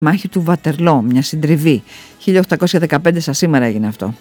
Μάχη του Βατερλό, μια συντριβή. 1815 σαν σήμερα έγινε αυτό.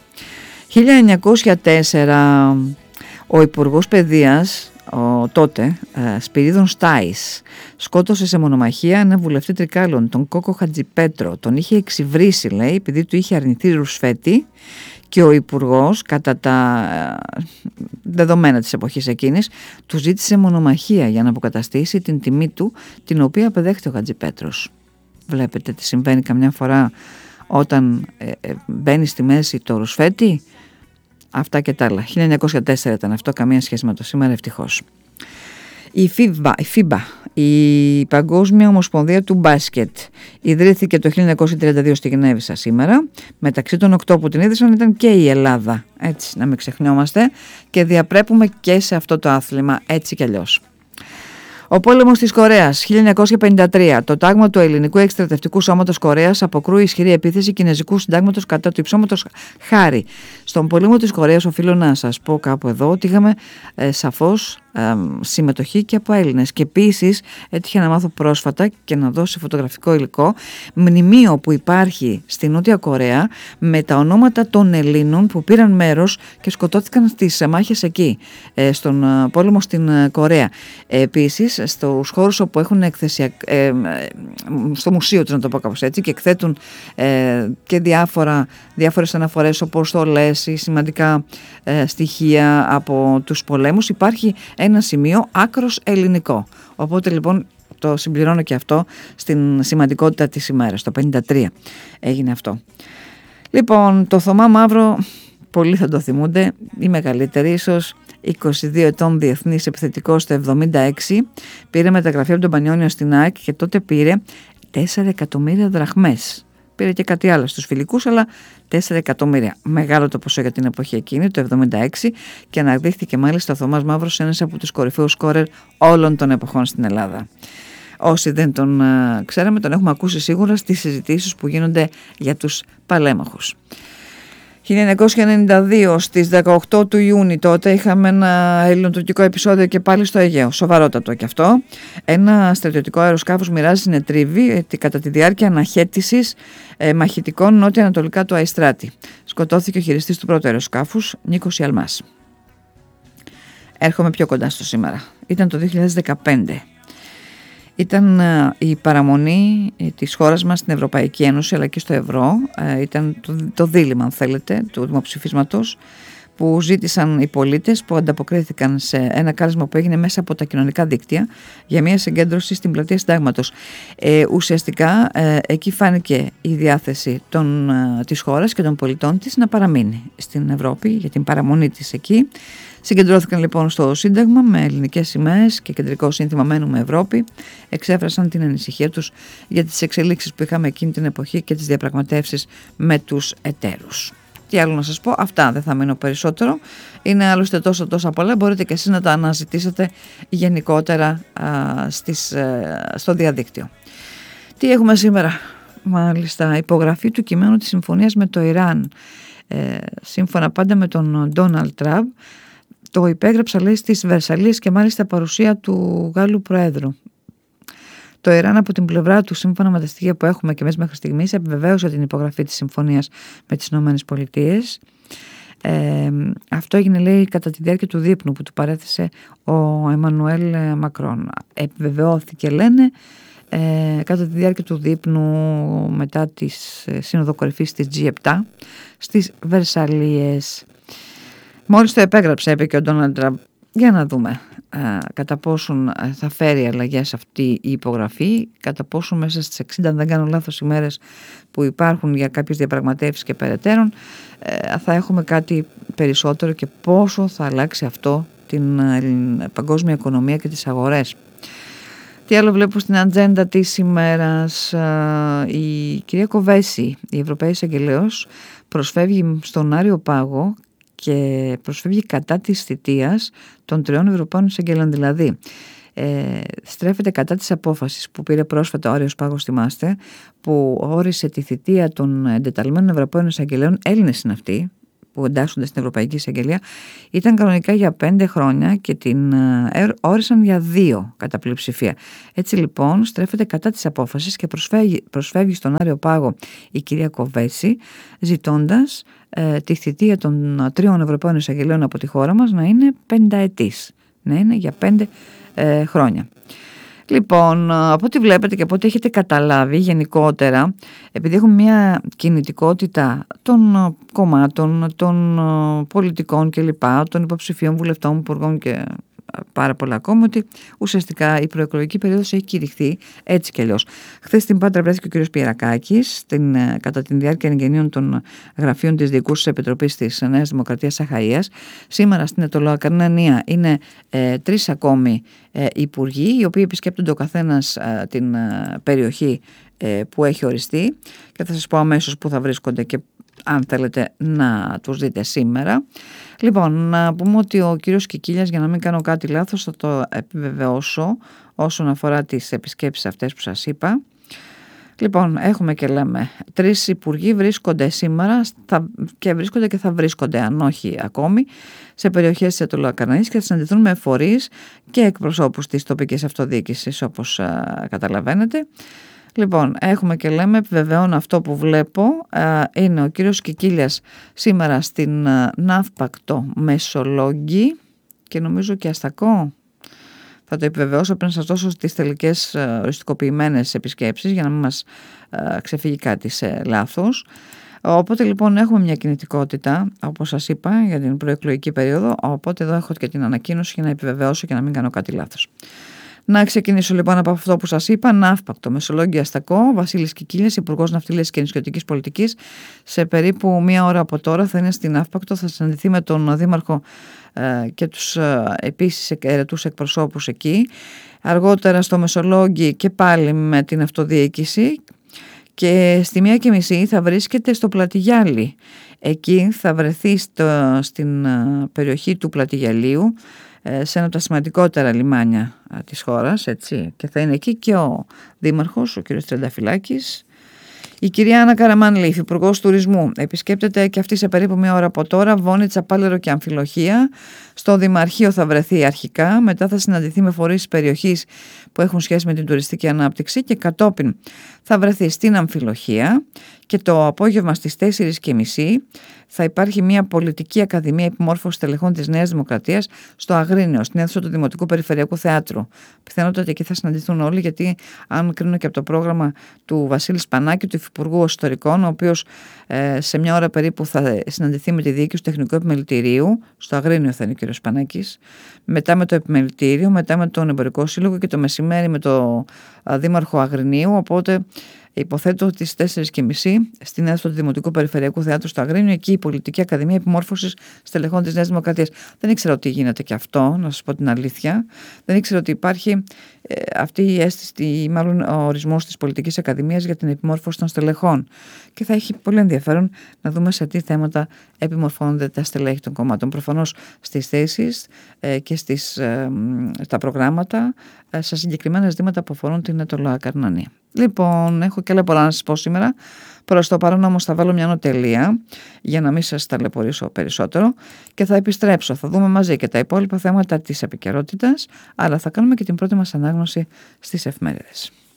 1904 ο Υπουργός Παιδείας, ο τότε Σπυρίδων Στάης, σκότωσε σε μονομαχία ένα βουλευτή Τρικάλων, τον Κόκο Χατζιπέτρο. Τον είχε εξυβρίσει, λέει, επειδή του είχε αρνηθεί ρουσφέτη, και ο Υπουργός, κατά τα δεδομένα της εποχής εκείνης, του ζήτησε μονομαχία για να αποκαταστήσει την τιμή του, την οποία απεδέχεται ο Χατζιπέτρος. Βλέπετε τι συμβαίνει καμιά φορά όταν μπαίνει στη μέση το ρουσφέτη. Αυτά και τα άλλα. 1904 ήταν αυτό, καμία σχέση με το σήμερα, ευτυχώς. Η FIBA, η Παγκόσμια Ομοσπονδία του Μπάσκετ, ιδρύθηκε το 1932 στη Γενέβη σας σήμερα. Μεταξύ των 8 που την ίδρυσαν ήταν και η Ελλάδα, έτσι να μην ξεχνιόμαστε, και διαπρέπουμε και σε αυτό το άθλημα, έτσι κι αλλιώς. Ο πόλεμος της Κορέας, 1953. Το τάγμα του Ελληνικού Εκστρατευτικού Σώματος Κορέας αποκρούει ισχυρή επίθεση Κινεζικού Συντάγματος κατά του υψώματος Χάρη. Στον πόλεμο της Κορέας οφείλω να σας πω κάπου εδώ ότι είχαμε σαφώς συμμετοχή και από Έλληνες. Και επίσης έτυχε να μάθω πρόσφατα και να δώσω φωτογραφικό υλικό μνημείο που υπάρχει στη Νότια Κορέα με τα ονόματα των Ελλήνων που πήραν μέρος και σκοτώθηκαν στις μάχες εκεί, στον πόλεμο στην Κορέα. Επίσης στους χώρους όπου έχουν στο μουσείο τους, να το πω κάπως έτσι, και εκθέτουν και διάφορες αναφορές, αποστολές ή σημαντικά στοιχεία από τους πολέμους, υπάρχει ένα σημείο άκρος ελληνικό. Οπότε λοιπόν το συμπληρώνω και αυτό στην σημαντικότητα της ημέρας. Το 1953 έγινε αυτό. Λοιπόν, το Θωμά Μαύρο, πολλοί θα το θυμούνται, οι μεγαλύτεροι ίσως, 22 ετών διεθνής επιθετικός το 1976, πήρε μεταγραφή από τον Πανιόνιο στην ΑΕΚ και τότε πήρε 4 εκατομμύρια δραχμές. Πήρε και κάτι άλλο στους φιλικούς, αλλά 4 εκατομμύρια. Μεγάλο το ποσό για την εποχή εκείνη, το 1976, και αναδείχθηκε μάλιστα ο Θωμάς Μαύρος ένας από τους κορυφαίους σκόρερ όλων των εποχών στην Ελλάδα. Όσοι δεν τον ξέραμε, τον έχουμε ακούσει σίγουρα στις συζητήσεις που γίνονται για τους παλέμαχους. 1992, στις 18 του Ιούνιου τότε, είχαμε ένα ελληνοτουρκικό επεισόδιο και πάλι στο Αιγαίο, σοβαρότατο και αυτό. Ένα στρατιωτικό αεροσκάφος μοιράζει συνετρίβη κατά τη διάρκεια αναχέτησης μαχητικών νότια-ανατολικά του Αϊστράτη. Σκοτώθηκε ο χειριστής του πρώτου αεροσκάφους, Νίκος Ιαλμάς. Έρχομαι πιο κοντά στο σήμερα. Ήταν το 2015. Ήταν η παραμονή της χώρας μας στην Ευρωπαϊκή Ένωση αλλά και στο ευρώ. Ήταν το δίλημμα, αν θέλετε, του δημοψηφίσματος που ζήτησαν οι πολίτες, που ανταποκρίθηκαν σε ένα κάλεσμα που έγινε μέσα από τα κοινωνικά δίκτυα για μια συγκέντρωση στην πλατεία Συντάγματος. Ουσιαστικά εκεί φάνηκε η διάθεση της χώρας και των πολιτών της να παραμείνει στην Ευρώπη για την παραμονή της εκεί. Συγκεντρώθηκαν λοιπόν στο Σύνταγμα με ελληνικές σημαίες και κεντρικό σύνθημα «Μένουμε Ευρώπη». Εξέφρασαν την ανησυχία τους για τις εξελίξεις που είχαμε εκείνη την εποχή και τις διαπραγματεύσεις με τους εταίρους. Τι άλλο να σας πω, αυτά, δεν θα μείνω περισσότερο. Είναι άλλωστε τόσα πολλά, μπορείτε και εσείς να τα αναζητήσετε γενικότερα στο διαδίκτυο. Τι έχουμε σήμερα? Μάλιστα, υπογραφή του κειμένου της συμφωνίας με το Ιράν. Σύμφωνα πάντα με τον Ντόναλντ Τραμπ, το υπέγραψα, λέει, στις Βερσαλίες και μάλιστα παρουσία του Γάλλου Προέδρου. Το Ιράν από την πλευρά του, σύμφωνα με τα στοιχεία που έχουμε και εμείς μέχρι στιγμής, επιβεβαίωσε την υπογραφή της συμφωνίας με τις ΗΠΑ. Αυτό έγινε, λέει, κατά τη διάρκεια του δείπνου που του παρέθεσε ο Εμμανουέλ Μακρόν. Επιβεβαιώθηκε, λένε, κατά τη διάρκεια του δείπνου μετά τη Σύνοδο Κορυφής της G7 στις Βερσαλίες. Μόλις το επέγραψε, είπε και ο Ντόναλντ Τραμπ. Για να δούμε κατά πόσον θα φέρει αλλαγές αυτή η υπογραφή, κατά πόσον μέσα στις 60, αν δεν κάνω λάθος, ημέρες που υπάρχουν για κάποιες διαπραγματεύσεις και περαιτέρω, θα έχουμε κάτι περισσότερο και πόσο θα αλλάξει αυτό την παγκόσμια οικονομία και τις αγορές. Τι άλλο βλέπω στην ατζέντα της ημέρας? Η κυρία Κοβέση, η Ευρωπαϊκή Εισαγγελέος, προσφεύγει στον Άριο Πάγο και προσφεύγει κατά της θητείας των 3 Ευρωπαίων εισαγγελέων. Δηλαδή στρέφεται κατά της απόφασης που πήρε πρόσφατα ο Άριος Πάγος, θυμάστε, που όρισε τη θητεία των εντεταλμένων Ευρωπαίων εισαγγελέων, Έλληνες είναι αυτοί, που εντάσσονται στην Ευρωπαϊκή Εισαγγελία ήταν κανονικά για 5 χρόνια και την όρισαν για 2 κατά πλειοψηφία. Έτσι λοιπόν στρέφεται κατά της απόφασης και προσφεύγει στον Άριο Πάγο η κυρία Κοβέση, ζητώντας τη θητεία των 3 Ευρωπαίων Εισαγγελέων από τη χώρα μας να είναι 5ετής, να είναι για 5 χρόνια. Λοιπόν, από ό,τι βλέπετε και από ό,τι έχετε καταλάβει γενικότερα, επειδή έχουμε μια κινητικότητα των κομμάτων, των πολιτικών κλπ, των υποψηφίων βουλευτών, υπουργών και πάρα πολλά ακόμα, ότι ουσιαστικά η προεκλογική περίοδος έχει κηρυχθεί έτσι κι αλλιώς. Χθες στην Πάτρα βρέθηκε ο κ. Πιερακάκης κατά την διάρκεια εγγενείων των γραφείων της Διοικούσης Επιτροπής της Νέας Δημοκρατίας Αχαΐας. Σήμερα στην Αιτωλοακαρνανία είναι 3 ακόμη υπουργοί, οι οποίοι επισκέπτονται ο καθένας την περιοχή που έχει οριστεί, και θα σας πω αμέσως που θα βρίσκονται και αν θέλετε να τους δείτε σήμερα. Λοιπόν, να πούμε ότι ο κύριος Κικίλιας, για να μην κάνω κάτι λάθος, θα το επιβεβαιώσω όσον αφορά τις επισκέψεις αυτές που σας είπα. Λοιπόν, έχουμε και λέμε 3 υπουργοί βρίσκονται σήμερα και βρίσκονται και θα βρίσκονται, αν όχι ακόμη, σε περιοχές της Αιτωλοακαρνανίας και θα συναντηθούν με φορείς και εκπροσώπους της τοπικής αυτοδιοίκησης, όπως καταλαβαίνετε. Λοιπόν, έχουμε και λέμε, επιβεβαιώνω αυτό που βλέπω, είναι ο κύριος Κικίλιας σήμερα στην Ναύπακτο Μεσολόγγι και νομίζω και Αστακό. Θα το επιβεβαιώσω πριν σας δώσω τις τελικές οριστικοποιημένες επισκέψεις για να μην μας ξεφύγει κάτι σε λάθος. Οπότε λοιπόν έχουμε μια κινητικότητα, όπως σας είπα, για την προεκλογική περίοδο, οπότε εδώ έχω και την ανακοίνωση για να επιβεβαιώσω και να μην κάνω κάτι λάθος. Να ξεκινήσω λοιπόν από αυτό που σας είπα. Ναύπακτο Μεσολόγγι Αστακό, Βασίλης Κικίλιας, Υπουργός Ναυτιλίας και Νησιωτικής Πολιτικής. Σε περίπου 1 ώρα από τώρα θα είναι στην Ναύπακτο, θα συναντηθεί με τον Δήμαρχο και τους επίσης αιρετούς εκπροσώπους εκεί. Αργότερα στο Μεσολόγγι και πάλι με την αυτοδιοίκηση. Και στη 1:30 θα βρίσκεται στο Πλατιγιάλι. Εκεί θα βρεθεί στην περιοχή του Πλατιγιαλίου, σε ένα από τα σημαντικότερα λιμάνια της χώρας, έτσι, και θα είναι εκεί και ο Δήμαρχος, ο κ. Τρενταφυλάκης. Η κυρία Άννα Καραμανλή, Υπουργός Τουρισμού, επισκέπτεται και αυτή σε περίπου 1 ώρα από τώρα Βόνιτσα, Πάλαιρο και Αμφιλοχία. Στο Δημαρχείο θα βρεθεί αρχικά, μετά θα συναντηθεί με φορείς της περιοχής που έχουν σχέση με την τουριστική ανάπτυξη και κατόπιν θα βρεθεί στην Αμφιλοχία και το απόγευμα στις 4:30 θα υπάρχει μια πολιτική ακαδημία επιμόρφωσης τελεχών της Νέας Δημοκρατίας στο Αγρίνιο, στην αίθουσα του Δημοτικού Περιφερειακού Θεάτρου. Πιθανότατα εκεί θα συναντηθούν όλοι, γιατί αν κρίνω και από το πρόγραμμα του Βασίλη Σπανάκη, του Υφυπουργού Εσωτερικών, ο οποίος σε 1 ώρα περίπου θα συναντηθεί με τη διοίκηση του Τεχνικού Επιμελητηρίου, στο Αγρίνιο θα είναι ο κ. Σπανάκης, μετά με το Επιμελητήριο, μετά με τον Εμπορικό Σύλλογο και το μεσημέρι με το Δήμαρχο Αγρινίου. Οπότε υποθέτω ότι στις 4:30 στην αίθουσα του Δημοτικού Περιφερειακού Θεάτρου στο Αγρίνιο, εκεί η Πολιτική Ακαδημία Επιμόρφωσης Στελεχών της Νέας Δημοκρατίας. Δεν ήξερα ότι γίνεται και αυτό, να σας πω την αλήθεια. Δεν ήξερα ότι υπάρχει αυτή η αίσθηση, μάλλον ο ορισμός της Πολιτικής Ακαδημίας για την επιμόρφωση των στελεχών. Και θα έχει πολύ ενδιαφέρον να δούμε σε τι θέματα επιμορφώνονται τα στελέχη των κομμάτων. Προφανώς στις θέσεις και στα προγράμματα, σε συγκεκριμένα ζητήματα που αφορούν την Αιτωλοακαρνανία. Λοιπόν, έχω και άλλα πολλά να σας πω σήμερα. Προς το παρόν όμως θα βάλω μια νοτελεία για να μην σας ταλαιπωρήσω περισσότερο και θα επιστρέψω. Θα δούμε μαζί και τα υπόλοιπα θέματα της επικαιρότητας, αλλά θα κάνουμε και την πρώτη μας ανάγνωση στις εφημερίδες.